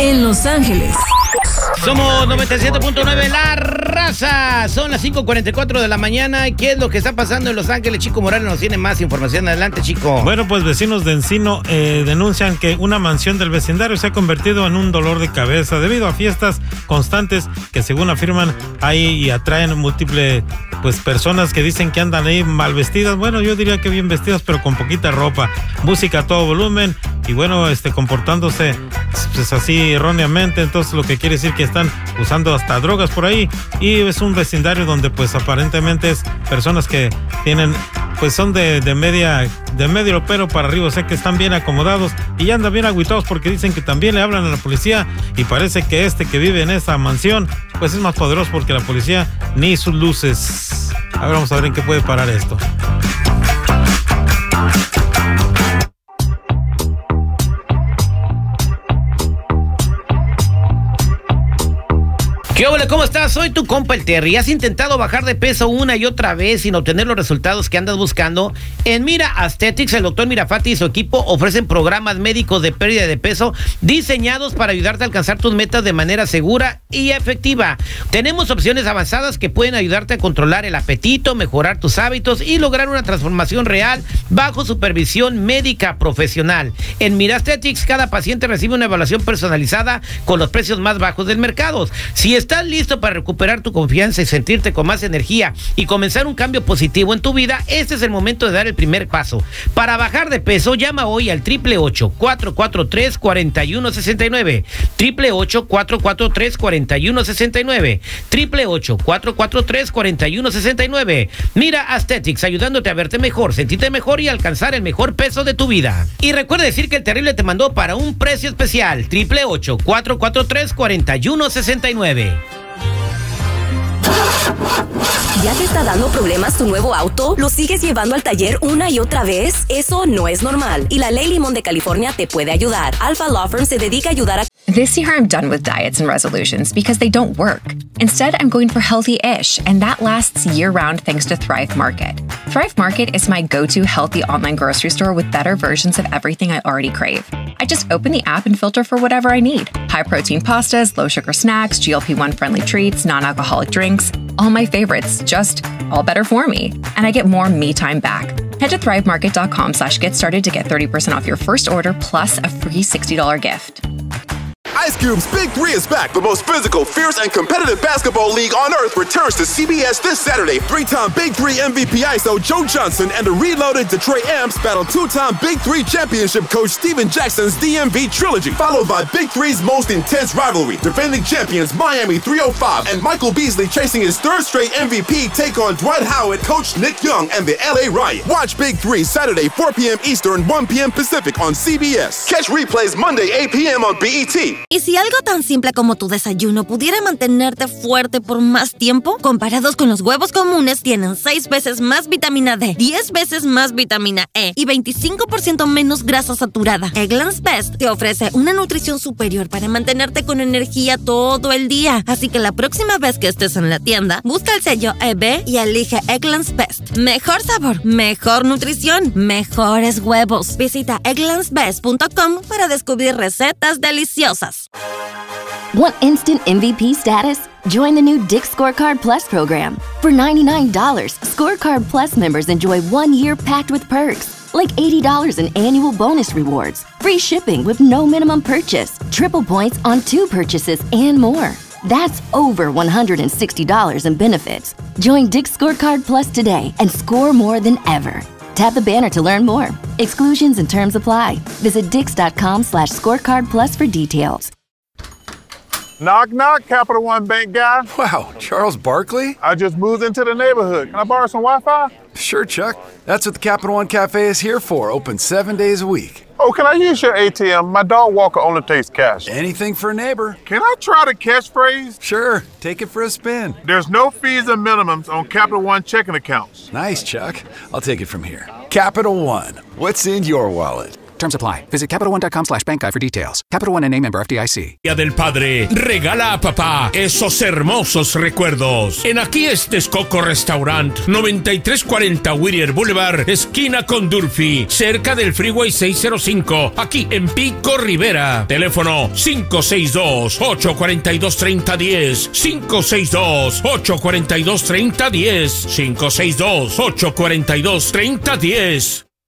en Los Ángeles. Somos 97.9 La Raza. Son las 5:44 de la mañana. ¿Qué es lo que está pasando en Los Ángeles? Chico Morales nos tiene más información. Adelante, Chico. Bueno, pues vecinos de Encino denuncian que una mansión del vecindario se ha convertido en un dolor de cabeza debido a fiestas constantes que, según afirman, hay y atraen múltiples personas que dicen que andan ahí mal vestidas. Bueno, yo diría que bien vestidas, pero con poquita ropa, música a todo volumen y bueno, comportándose pues así erróneamente. Entonces lo que quiere decir que están usando hasta drogas por ahí, y es un vecindario donde pues aparentemente es personas que tienen son de medio pero para arriba, o sea que están bien acomodados y andan bien agüitados porque dicen que también le hablan a la policía y parece que que vive en esa mansión pues es más poderoso porque la policía ni sus luces. A ver, vamos a ver en qué puede parar esto. ¿Qué ole? ¿Cómo estás? Soy tu compa el Terry. ¿Has intentado bajar de peso una y otra vez sin obtener los resultados que andas buscando? En Mira Aesthetics, el doctor Mirafati y su equipo ofrecen programas médicos de pérdida de peso diseñados para ayudarte a alcanzar tus metas de manera segura y efectiva. Tenemos opciones avanzadas que pueden ayudarte a controlar el apetito, mejorar tus hábitos y lograr una transformación real bajo supervisión médica profesional. En Mira Aesthetics, cada paciente recibe una evaluación personalizada con los precios más bajos del mercado. Si estás listo para recuperar tu confianza y sentirte con más energía y comenzar un cambio positivo en tu vida, este es el momento de dar el primer paso. Para bajar de peso, llama hoy al 888-443-4169. 888-443-4169. 888-443-4169. Mira Aesthetics, ayudándote a verte mejor, sentirte mejor y alcanzar el mejor peso de tu vida. Y recuerda decir que el Terrible te mandó para un precio especial. 888-443-4169. ¿Ya te está dando problemas tu nuevo auto? ¿Lo sigues llevando al taller una y otra vez? Eso no es normal. Y la Ley Limón de California te puede ayudar. Alpha Law Firm se dedica a ayudar a... This year I'm done with diets and resolutions because they don't work. Instead, I'm going for healthy-ish, and that lasts year-round thanks to Thrive Market. Thrive Market is my go-to healthy online grocery store with better versions of everything I already crave. I just open the app and filter for whatever I need. High-protein pastas, low-sugar snacks, GLP-1 friendly treats, non-alcoholic drinks, all my favorites, just all better for me. And I get more me time back. Head to thrivemarket.com/get started to get 30% off your first order plus a free $60 gift. Ice Cube's Big Three is back. The most physical, fierce, and competitive basketball league on earth returns to CBS this Saturday. Three-time Big Three MVP ISO Joe Johnson and the reloaded Detroit Amps battle two-time Big Three championship coach Steven Jackson's DMV trilogy, followed by Big Three's most intense rivalry. Defending champions Miami 305 and Michael Beasley chasing his third straight MVP take on Dwight Howard, coach Nick Young, and the LA Riot. Watch Big Three Saturday, 4 p.m. Eastern, 1 p.m. Pacific on CBS. Catch replays Monday, 8 p.m. on BET. ¿Y si algo tan simple como tu desayuno pudiera mantenerte fuerte por más tiempo? Comparados con los huevos comunes, tienen 6 veces más vitamina D, 10 veces más vitamina E y 25% menos grasa saturada. Eggland's Best te ofrece una nutrición superior para mantenerte con energía todo el día. Así que la próxima vez que estés en la tienda, busca el sello EB y elige Eggland's Best. Mejor sabor, mejor nutrición, mejores huevos. Visita egglandsbest.com para descubrir recetas deliciosas. Want instant MVP status? Join the new Dick's Scorecard Plus program. For $99, Scorecard Plus members enjoy 1 year packed with perks, like $80 in annual bonus rewards, free shipping with no minimum purchase, triple points on 2 purchases, and more. That's over $160 in benefits. Join Dick's Scorecard Plus today and score more than ever. Tap the banner to learn more. Exclusions and terms apply. Visit dix.com/scorecard plus for details. Knock, knock, Capital One Bank guy. Wow, Charles Barkley? I just moved into the neighborhood. Can I borrow some Wi-Fi? Sure, Chuck. That's what the Capital One Cafe is here for, open 7 days a week. Oh, can I use your ATM? My dog walker only takes cash. Anything for a neighbor. Can I try the catchphrase? Sure, take it for a spin. There's no fees or minimums on Capital One checking accounts. Nice, Chuck. I'll take it from here. Capital One, what's in your wallet? Terms apply. Visit CapitalOne.com/bank guide for details. Capital One, N.A., member FDIC. Día del Padre, regala a papá esos hermosos recuerdos. En Aquí es Texcoco Restaurant, 9340 Whittier Boulevard, esquina con Durfee, cerca del Freeway 605, aquí en Pico Rivera. Teléfono 562-842-3010, 562-842-3010, 562-842-3010.